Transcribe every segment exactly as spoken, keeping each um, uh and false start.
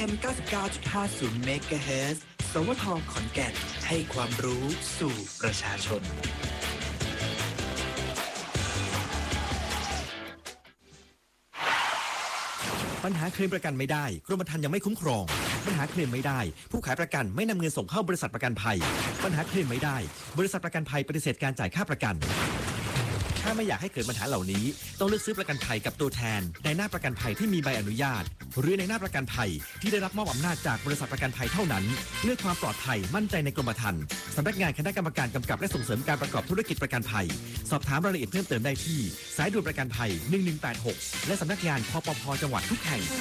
เอ็ม เก้าสิบเก้าจุดห้าศูนย์ เมกะเฮิรตซ์ สวท ขอนแก่นให้ความรู้สู่ประชาชนปัญหาเคลมประกันไม่ได้กรมธรรม์ยังไม่คุ้มครองปัญหาเคลมไม่ได้ผู้ขายประกันไม่นำเงินส่งเข้าบริษัทประกันภัยปัญหาเคลมไม่ได้บริษัทประกันภัยปฏิเสธการจ่ายค่าประกันถ้าไม่อยากให้เกิดปัญหาเหล่านี้ต้องเลือกซื้อประกันภัยกับตัวแทนในหน้าประกันภัยที่มีใบอนุญาตหรือในหน้าประกันภัยที่ได้รับมอบอำนาจจากบริษัทประกันภัยเท่านั้นเลือกความปลอดภัยมั่นใจในกรมธรรม์สำนักงานคณะกรรมการกำกับและส่งเสริมการประกอบธุรกิจประกันภัยสอบถามรายละเอียดเพิ่มเติมได้ที่สายด่วนประกันภัยหนึ่งหนึ่งแปดหกและสำนักงานคปภ.จังหวัดทุกแห่ง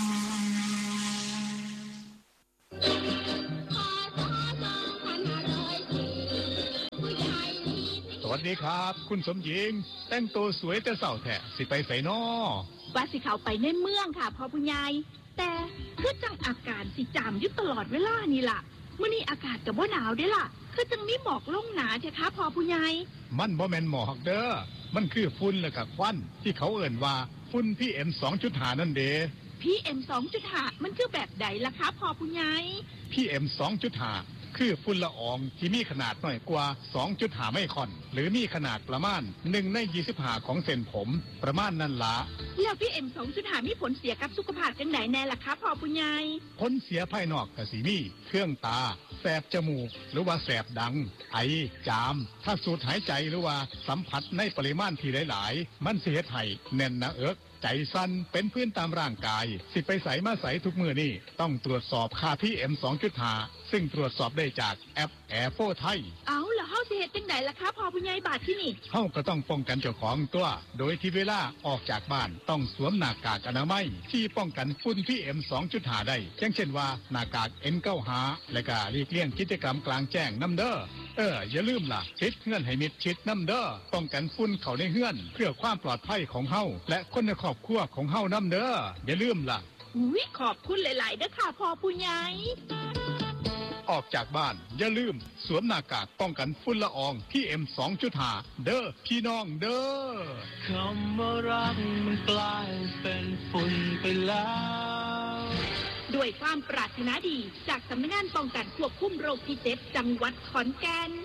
สวัสดีครับคุณสมหญิงแต่งตัวสวยแต่เศร้าแท้สิไปไสน้อว่าสิเขาไปในเมืองค่ะพ่อผู้ใหญ่แต่คือจังอากาศสิจามอยู่ตลอดเวลานี่ล่ะมื้อนี้อากาศก็บ่หนาวเด้ล่ะคือจังมีหมอกลงหนาแท้ค่ะพ่อผู้ใหญ่มันบ่แม่นหมอกเด้อมันคือฝุ่นและก็ควันที่เขาเอิ้นว่าฝุ่น พี เอ็ม สองจุดห้า นั่นเด้พี เอ็ม สองจุดห้า มันคือแบบใดล่ะคะพ่อผู้ใหญ่พี เอ็ม สองจุดห้าคือฝุ่นละอองที่มีขนาดน้อยกว่า สองจุดห้า ไมครอนหรือมีขนาดประมาณหนึ่งในยี่สิบห้าของเส้นผมประมาณนั้นละแล้ว พี เอ็ม สองจุดห้า มีผลเสียกับสุขภาพจังไดแน่ล่ะคะพ่อผู้ใหญ่ผลเสียภายนอกก็สิมีเครื่องตาแสบจมูกหรือว่าแสบดังไอจามถ้าสูดหายใจหรือว่าสัมผัสในปริมาณที่หลายๆมันสิเฮ็ดให้แน่นหน้าอกใจสั่นเป็นพื้นตามร่างกายสิไปใส่มาใส่ทุกมื้อนี่ต้องตรวจสอบค่า พี เอ็ม สองจุดห้า ซึ่งตรวจสอบได้จากแอปแอร์โฟไทยเอาล่ะเฮาสิเฮ็ดจังไดล่ะคะพ่อผู้ใหญ่บาดที่นี่เฮาก็ต้องป้องกันเจ้าของตัวโดยที่เวลาออกจากบ้านต้องสวมหน้ากากอนามัยที่ป้องกันฝุ่น พี เอ็ม สองจุดห้า ได้อย่างเช่นว่าหน้ากาก เอ็น เก้าสิบห้า และก็หลีกเลี่ยงกิจกรรมกลางแจ้งนำเด้อเอออย่าลืมล่ะปิดเฮือนให้มิดชิดนำเด้อป้องกันฝุ่นเข้าในเฮือนเพื่อความปลอดภัยของเฮาและคนในครอบครัวของเฮานำเด้ออย่าลืมล่ะอุ๊ยขอบคุณหลายๆเด้อค่ะพ่อผู้ใหญ่ออกจากบ้านอย่าลืมสวมหน้ากากป้องกันฝุ่นละออง พี เอ็ม สองจุดห้า เด้อพี่น้องเด้อคำว่ารักมันกลายเป็นฝุ่นไปแล้วด้วยความปรารถนาดีจากสำนักงานป้องกันควบคุมโรคที่เจ็ดจังหวัดขอนแก่น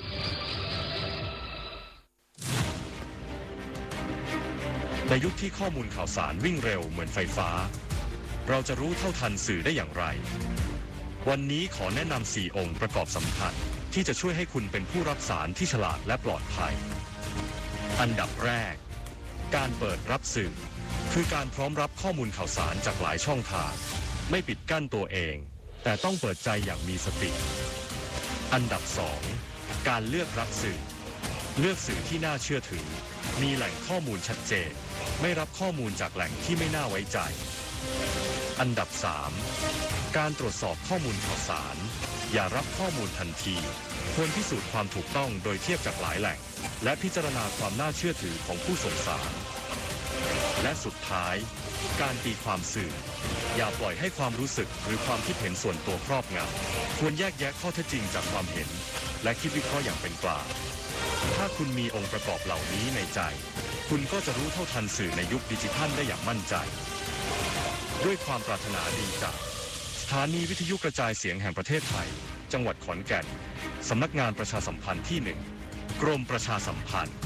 ในยุคที่ข้อมูลข่าวสารวิ่งเร็วเหมือนไฟฟ้าเราจะรู้เท่าทันสื่อได้อย่างไรวันนี้ขอแนะนำสี่องค์ประกอบสำคัญที่จะช่วยให้คุณเป็นผู้รับสารที่ฉลาดและปลอดภัยอันดับแรกการเปิดรับสื่อคือการพร้อมรับข้อมูลข่าวสารจากหลายช่องทางไม่ปิดกั้นตัวเองแต่ต้องเปิดใจอย่างมีสติอันดับสองการเลือกรับสื่อเลือกสื่อที่น่าเชื่อถือมีแหล่งข้อมูลชัดเจนไม่รับข้อมูลจากแหล่งที่ไม่น่าไว้ใจอันดับสามการตรวจสอบข้อมูลข่าวสารอย่ารับข้อมูลทันทีควรพิสูจน์ความถูกต้องโดยเทียบจากหลายแหล่งและพิจารณาความน่าเชื่อถือของผู้ส่งสารและสุดท้ายการตีความสื่ออย่าปล่อยให้ความรู้สึกหรือความคิดเห็นส่วนตัวครอบงำควรแยกแยะข้อเท็จจริงจากความเห็นและคิดวิเคราะห์อย่างเป็นกลางถ้าคุณมีองค์ประกอบเหล่านี้ในใจคุณก็จะรู้เท่าทันสื่อในยุคดิจิทัลได้อย่างมั่นใจด้วยความปรารถนาดีจากสถานีวิทยุกระจายเสียงแห่งประเทศไทยจังหวัดขอนแก่นสำนักงานประชาสัมพันธ์ที่หนึ่งกรมประชาสัมพันธ์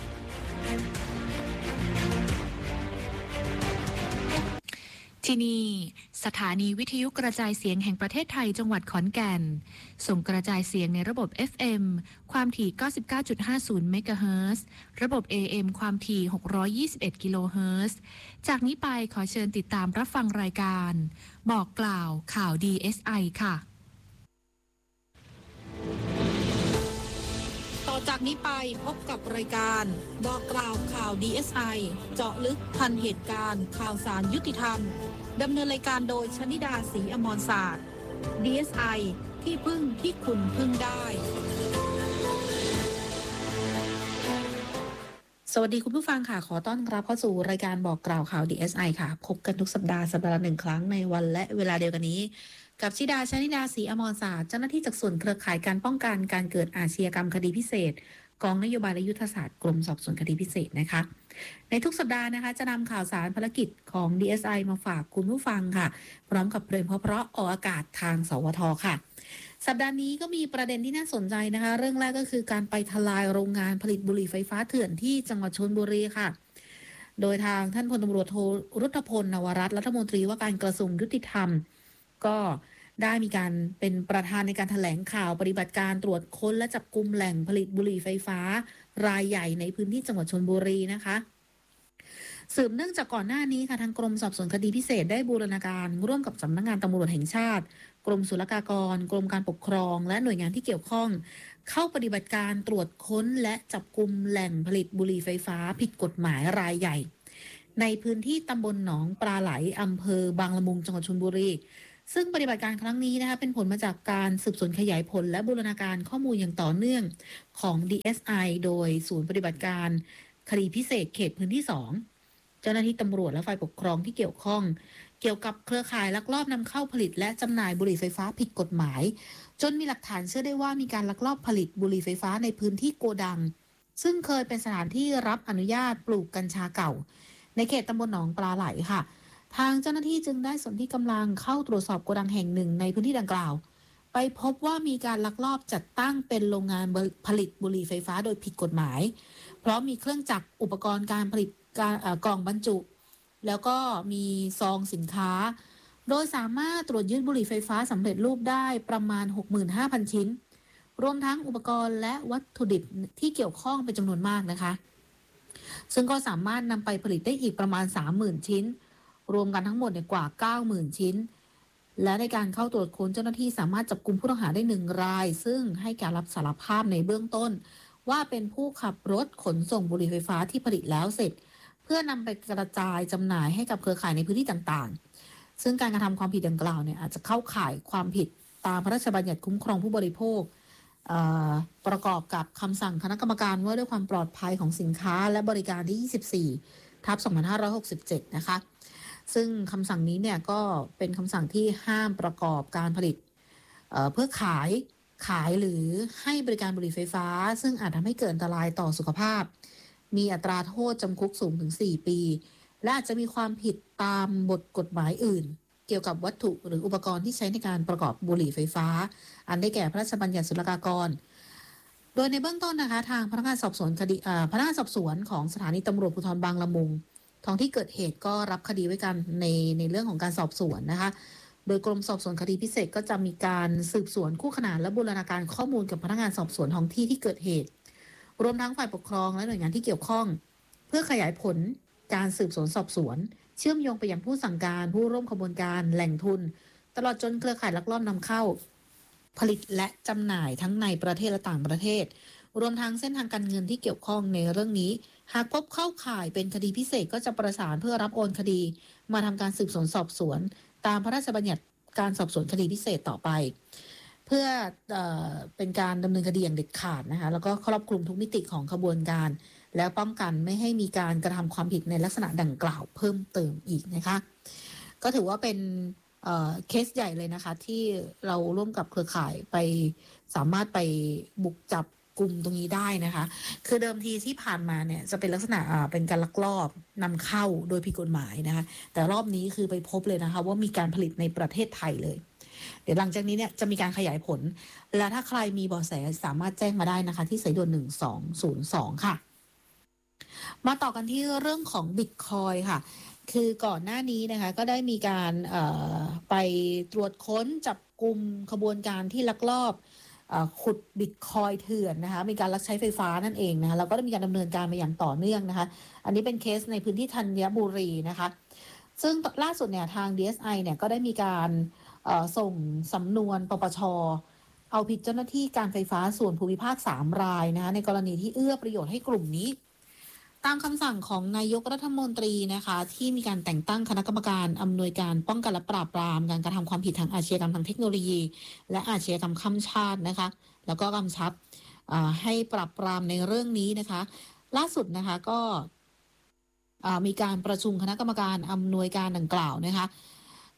ที่นี่สถานีวิทยุกระจายเสียงแห่งประเทศไทยจังหวัดขอนแก่นส่งกระจายเสียงในระบบ เอฟ เอ็ม ความถี่ เก้าสิบเก้าจุดห้าศูนย์ เมกะเฮิรตซ์ระบบ เอ เอ็ม ความถี่ หกร้อยยี่สิบเอ็ด กิโลเฮิรตซ์จากนี้ไปขอเชิญติดตามรับฟังรายการบอกกล่าวข่าว ดี เอส ไอ ค่ะต่อจากนี้ไปพบกับรายการบอกกล่าวข่าว ดี เอส ไอ เจาะลึกทันเหตุการณ์ข่าวสารยุติธรรมดำเนินรายการโดยชนิดาศรีอมรศาสตร์ ดี เอส ไอ ที่พึ่งที่คุณพึ่งได้สวัสดีคุณผู้ฟังค่ะขอต้อนรับเข้าสู่รายการบอกกล่าวข่าว ดี เอส ไอ ค่ะพบกันทุกสัปดาห์สัปดาห์ละหนึ่งครั้งในวันและเวลาเดียวกันนี้กับชิดาชนิดาศรีอมรศาสตร์เจ้าหน้าที่จากส่วนเครือข่ายการป้องกันการเกิดอาชญากรรมคดีพิเศษกกองนโยบายและยุทธศาสตร์กรมสอบสวนคดีพิเศษนะคะในทุกสัปดาห์นะคะจะนำข่าวสารภารกิจของ ดี เอส ไอ มาฝากคุณผู้ฟังค่ะพร้อมกับเพลงเพราะๆออกอากาศทางสวทค่ะสัปดาห์นี้ก็มีประเด็นที่น่าสนใจนะคะเรื่องแรกก็คือการไปทลายโรงงานผลิตบุหรี่ไฟฟ้าเถื่อนที่จังหวัดชลบุรีค่ะโดยทางท่านพลตำรวจโทรุตพลนวรัตน์รัฐมนตรีว่าการกระทรวงยุติธรรมก็ได้มีการเป็นประธานในการแถลงข่าวปฏิบัติการตรวจค้นและจับกุมแหล่งผลิตบุหรี่ไฟฟ้ารายใหญ่ในพื้นที่จังหวัดชลบุรีนะคะสืบเนื่องจากก่อนหน้านี้ค่ะทางกรมสอบสวนคดีพิเศษได้บูรณาการร่วมกับสำนักงานตำรวจแห่งชาติกรมศุลกากรกรมการปกครองและหน่วยงานที่เกี่ยวข้องเข้าปฏิบัติการตรวจค้นและจับกุมแหล่งผลิตบุหรี่ไฟฟ้าผิดกฎหมายรายใหญ่ในพื้นที่ตำบลหนองปลาไหลอำเภอบางละมุงจังหวัดชลบุรีซึ่งปฏิบัติการครั้งนี้นะคะเป็นผลมาจากการสืบสวนขยายผลและบูรณาการข้อมูลอย่างต่อเนื่องของ ดี เอส ไอ โดยศูนย์ปฏิบัติการคดีพิเศษเขตพื้นที่สองเจ้าหน้าที่ตำรวจและฝ่ายปกครองที่เกี่ยวข้องเกี่ยวกับเครือข่ายลักลอบนำเข้าผลิตและจำหน่ายบุหรี่ไฟฟ้าผิดกฎหมายจนมีหลักฐานเชื่อได้ว่ามีการลักลอบผลิตบุหรี่ไฟฟ้าในพื้นที่โกดังซึ่งเคยเป็นสถานที่รับอนุญาตปลูกกัญชาเก่าในเขตตำบลหนองปลาไหลค่ะทางเจ้าหน้าที่จึงได้สนที่กำลังเข้าตรวจสอบโกดังแห่งหนึ่งในพื้นที่ดังกล่าวไปพบว่ามีการลักลอบจัดตั้งเป็นโรงงานผลิตบุหรี่ไฟฟ้าโดยผิดกฎหมายเพราะมีเครื่องจักรอุปกรณ์การผลิตการกล่องบรรจุแล้วก็มีซองสินค้าโดยสามารถตรวจยึดบุหรี่ไฟฟ้าสำเร็จรูปได้ประมาณ หกหมื่นห้าพัน ชิ้นรวมทั้งอุปกรณ์และวัตถุดิบที่เกี่ยวข้องเป็นจำนวนมากนะคะซึ่งก็สามารถนำไปผลิตได้อีกประมาณ สามหมื่น ชิ้นรวมกันทั้งหมดเนี่ยกว่า เก้าหมื่น ชิ้นและในการเข้าตรวจค้นเจ้าหน้าที่สามารถจับกุมผู้ต้องหาได้หนึ่งรายซึ่งให้การรับสารภาพในเบื้องต้นว่าเป็นผู้ขับรถขนส่งบุหรี่ไฟฟ้าที่ผลิตแล้วเสร็จเพื่อนำไปกระจายจำหน่ายให้กับเครือข่ายในพื้นที่ต่างๆซึ่งการกระทำความผิดดังกล่าวเนี่ยอาจจะเข้าข่ายความผิดตามพระราชบัญญัติคุ้มครองผู้บริโภคประกอบกับคำสั่งคณะกรรมการว่าด้วยความปลอดภัยของสินค้าและบริการที่ยี่สิบสี่ทับสองพันห้าร้อยหกสิบเจ็ดนะคะซึ่งคำสั่งนี้เนี่ยก็เป็นคำสั่งที่ห้ามประกอบการผลิต เอ่อ เพื่อขายขายหรือให้บริการบุหรี่ไฟฟ้าซึ่งอาจทำให้เกิดอันตรายต่อสุขภาพมีอัตราโทษจำคุกสูงถึงสี่ปีและอาจจะมีความผิดตามบทกฎหมายอื่นเกี่ยวกับวัตถุหรืออุปกรณ์ที่ใช้ในการประกอบบุหรี่ไฟฟ้าอันได้แก่พระราชบัญญัติศุลกากรโดยในเบื้องต้นนะคะทางพนักงานสอบสวนคดีพนักงานสอบสวนของสถานีตำรวจภูธรบางละมุงท้องที่เกิดเหตุก็รับคดีไว้กันในในเรื่องของการสอบสวนนะคะโดยกรมสอบสวนคดีพิเศษก็จะมีการสืบสวนคู่ขนานและบูรณาการข้อมูลกับพนักงานสอบสวนท้องที่ที่เกิดเหตุรวมทั้งฝ่ายปกครองและหน่วยงานที่เกี่ยวข้องเพื่อขยายผลการสืบสวนสอบสวนเชื่อมโยงไปยังผู้สั่งการผู้ร่วมขบวนการแหล่งทุนตลอดจนเครือข่ายลักลอบนำเข้าผลิตและจำหน่ายทั้งในประเทศและต่างประเทศรวมทั้งเส้นทางการเงินที่เกี่ยวข้องในเรื่องนี้หากพบเข้าข่ายเป็นคดีพิเศษก็จะประสานเพื่อรับโอนคดีมาทำการสืบสวนสอบสวนตามพระราชบัญญัติการสอบสวนคดีพิเศษต่อไปเพื่อเอ่อเป็นการดำเนินคดีอย่างเด็ดขาดนะคะแล้วก็ครอบคลุมทุกมิติของขบวนการแล้วป้องกันไม่ให้มีการกระทำความผิดในลักษณะดังกล่าวเพิ่มเติมอีกนะคะก็ถือว่าเป็นเอ่อเคสใหญ่เลยนะคะที่เราร่วมกับเครือข่ายไปสามารถไปบุกจับกลุ่มตรงนี้ได้นะคะคือเดิมทีที่ผ่านมาเนี่ยจะเป็นลักษณะอ่าเป็นการลักลอบนำเข้าโดยผิดกฎหมายนะคะแต่รอบนี้คือไปพบเลยนะคะว่ามีการผลิตในประเทศไทยเลยเดี๋ยวหลังจากนี้เนี่ยจะมีการขยายผลและถ้าใครมีเบาะแสสามารถแจ้งมาได้นะคะที่สายด่วนหนึ่งสองศูนย์สองค่ะมาต่อกันที่เรื่องของ Bitcoin ค่ะคือก่อนหน้านี้นะคะก็ได้มีการเอ่อไปตรวจค้นจับกุมขบวนการที่ลักลอบขุดบิตคอยเถื่อนนะคะมีการลักใช้ไฟฟ้านั่นเองนะคะแล้วก็ได้มีการดำเนินการมาอย่างต่อเนื่องนะคะอันนี้เป็นเคสในพื้นที่ธัญบุรีนะคะซึ่งล่าสุดเนี่ยทาง ดี เอส ไอ เนี่ยก็ได้มีการส่งสำนวนปปช.เอาผิดเจ้าหน้าที่การไฟฟ้าส่วนภูมิภาคสามรายนะคะในกรณีที่เอื้อประโยชน์ให้กลุ่มนี้ตามคำสั่งของนายกรัฐมนตรีนะคะที่มีการแต่งตั้งคณะกรรมการอำนวยการป้องกันและปราบปรามการกระทำความผิดทางอาชญากรรมทางเทคโนโลยีและอาชญากรรมข้ามชาตินะคะแล้วก็กำชับให้ปราบปรามในเรื่องนี้นะคะล่าสุดนะคะก็มีการประชุมคณะกรรมการอำนวยการดังกล่าวนะคะ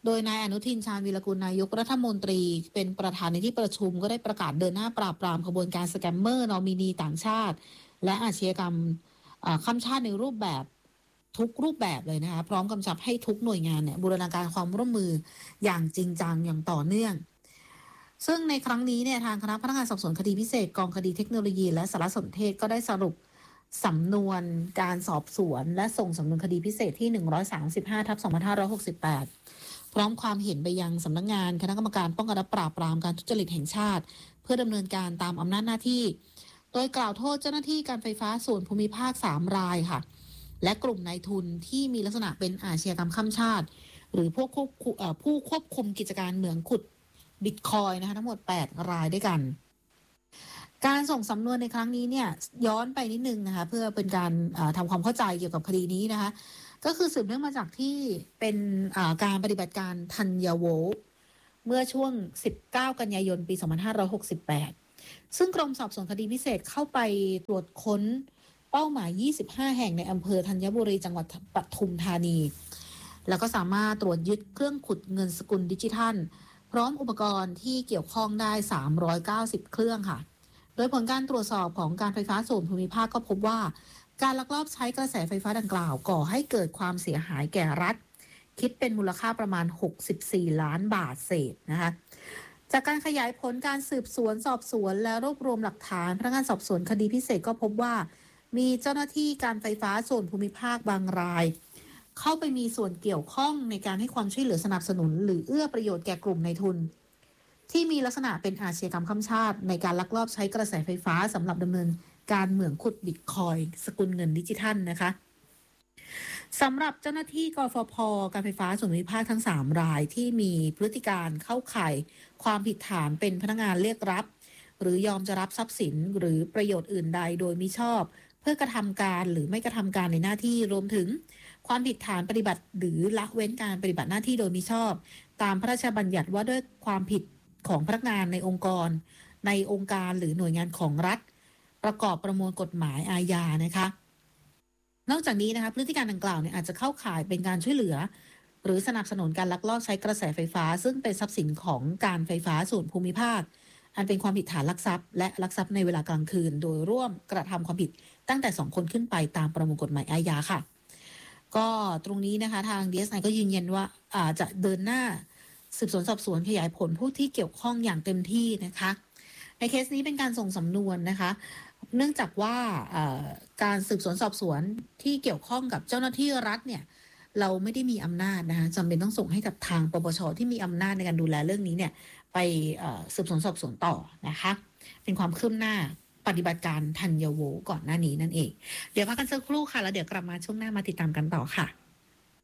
โดยนายอนุทินชาญวีรกุลนายกรัฐมนตรีเป็นประธานในที่ประชุมก็ได้ประกาศเดินหน้าปราบปรามขบวนการสแกมเมอร์นอมินีต่างชาติและอาชญากรรมข้ามชาติในรูปแบบทุกรูปแบบเลยนะคะพร้อมกำชับให้ทุกหน่วยงานเนี่ยบูรณาการความร่วมมืออย่างจริงจังอย่างต่อเนื่องซึ่งในครั้งนี้เนี่ยทางคณะพนักงานสอบสวนคดีพิเศษกองคดีเทคโนโลยีและสารสนเทศก็ได้สรุปสำนวนการสอบสวนและส่งสำนวนคดีพิเศษที่หนึ่งร้อยสามสิบห้าทับสองพันห้าร้อยหกสิบแปดพร้อมความเห็นไปยังสำนักงานคณะกรรมการป้องกันและปราบปรามการทุจริตแห่งชาติเพื่อดำเนินการตามอำนาจหน้าที่โดยกล่าวโทษเจ้าหน้าที่การไฟฟ้าส่วนภูมิภาคสามรายค่ะและกลุ่มนายทุนที่มีลักษณะเป็นอาชญากรรมข้ามชาติหรือพวกผู้ควบคุมกิจการเหมืองขุดบิตคอยน์นะคะทั้งหมดแปดรายด้วยกันการส่งสำนวนในครั้งนี้เนี่ยย้อนไปนิดนึงนะคะเพื่อเป็นการทำความเข้าใจเกี่ยวกับคดีนี้นะคะก็คือสืบเนื่องมาจากที่เป็นการปฏิบัติการธัญโวเมื่อช่วงสิบเก้ากันยายนปีสองพันห้าร้อยหกสิบแปดซึ่งกรมสอบสวนคดีพิเศษเข้าไปตรวจค้นเป้าหมายยี่สิบห้าแห่งในอำเภอธัญบุรีจังหวัดปทุมธานีแล้วก็สามารถตรวจยึดเครื่องขุดเงินสกุลดิจิทัลพร้อมอุปกรณ์ที่เกี่ยวข้องได้สามร้อยเก้าสิบเครื่องค่ะโดยผลการตรวจสอบของการไฟฟ้าส่วนภูมิภาคก็พบว่าการลักลอบใช้กระแสไฟฟ้าดังกล่าวก่อให้เกิดความเสียหายแก่รัฐคิดเป็นมูลค่าประมาณหกสิบสี่ล้านบาทเศษนะคะจากการขยายผลการสืบสวนสอบสวนและรวบรวมหลักฐานพนักงานสอบสวนคดีพิเศษก็พบว่ามีเจ้าหน้าที่การไฟฟ้าส่วนภูมิภาคบางรายเข้าไปมีส่วนเกี่ยวข้องในการให้ความช่วยเหลือสนับสนุนหรือเอื้อประโยชน์แก่กลุ่มนายทุนที่มีลักษณะเป็นอาชญากรรมข้ามชาติในการลักลอบใช้กระแสไฟฟ้าสำหรับดำเนินการเหมืองขุดบิตคอยน์สกุลเงินดิจิทัลนะคะสำหรับเจ้าหน้าที่กฟผ.การไฟฟ้าส่วนภูมิภาคทั้งสามรายที่มีพฤติการเข้าข่ายความผิดฐานเป็นพนักงานเรียกรับหรือยอมจะรับทรัพย์สินหรือประโยชน์อื่นใดโดยมิชอบเพื่อกระทำการหรือไม่กระทำการในหน้าที่รวมถึงความผิดฐานปฏิบัติหรือละเว้นการปฏิบัติหน้าที่โดยมิชอบตามพระราชบัญญัติว่าด้วยความผิดของพนักงานในองค์กรในองค์การหรือหน่วยงานของรัฐประกอบประมวลกฎหมายอาญานะคะนอกจากนี้นะคะพฤติการดังกล่าวเนี่ยอาจจะเข้าข่ายเป็นการช่วยเหลือหรือสนับสนุนการลักลอบใช้กระแสไฟฟ้าซึ่งเป็นทรัพย์สินของการไฟฟ้าส่วนภูมิภาคอันเป็นความผิดฐานลักทรัพย์และลักทรัพย์ในเวลากลางคืนโดยร่วมกระทำความผิดตั้งแต่สองคนขึ้นไปตามประมวลกฎหมายอาญาค่ะก็ตรงนี้นะคะทาง ดี เอส ไอ ก็ยืนยันว่าอาจะเดินหน้าสืบสวนสอบสวนขยายผลผู้ที่เกี่ยวข้องอย่างเต็มที่นะคะในเคสนี้เป็นการส่งสำนวนนะคะเนื่องจากว่าการสืบสวนสอบสวนที่เกี่ยวข้องกับเจ้าหน้าที่รัฐเนี่ยเราไม่ได้มีอำนาจนะคะจำเป็นต้องส่งให้กับทางปปช.ที่มีอำนาจในการดูแลเรื่องนี้เนี่ยไปสืบสวนสอบสวนต่อนะคะเป็นความคืบหน้าปฏิบัติการธัญโวก่อนหน้านี้นั่นเองเดี๋ยวพักกันสักครู่ค่ะแล้วเดี๋ยวกลับมาช่วงหน้ามาติดตามกันต่อค่ะ